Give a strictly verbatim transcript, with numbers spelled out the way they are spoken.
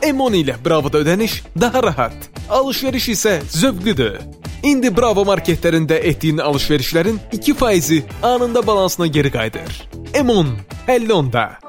M on ilə Bravoda ödəniş daha rahat, alışveriş isə zövqlüdür. İndi Bravo marketlərində etdiyin alışverişlərin iki faizi anında balansına geri qayıdır. M on, əlli onda.